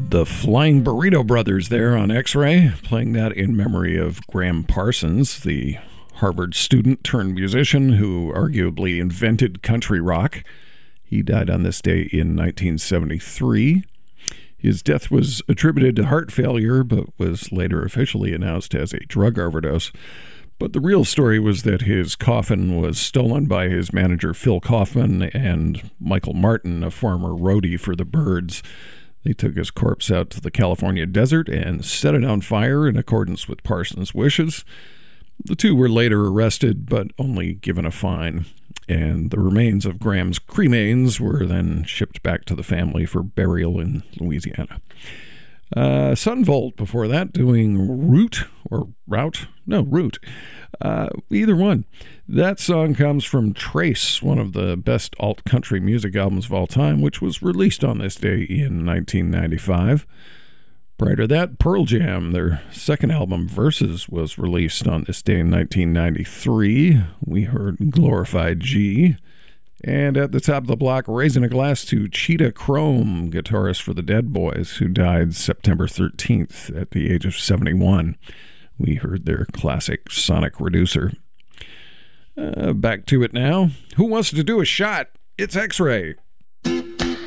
The Flying Burrito Brothers there on X-Ray, playing that in memory of Graham Parsons, the Harvard student turned musician who arguably invented country rock. He died on this day in 1973. His death was attributed to heart failure, but was later officially announced as a drug overdose. But the real story was that his coffin was stolen by his manager Phil Kaufman and Michael Martin, a former roadie for the Byrds. They took his corpse out to the California desert and set it on fire in accordance with Parsons' wishes. The two were later arrested, but only given a fine. And the remains of Graham's cremains were then shipped back to the family for burial in Louisiana. Sunvolt before that, doing Route. Either one. That song comes from Trace, one of the best alt-country music albums of all time, which was released on this day in 1995. Prior to that, Pearl Jam, their second album, Versus, was released on this day in 1993. We heard Glorified G. And at the top of the block, raising a glass to Cheetah Chrome, guitarist for the Dead Boys, who died September 13th at the age of 71. We heard their classic Sonic Reducer. Back to it now. Who wants to do a shot? It's X-Ray.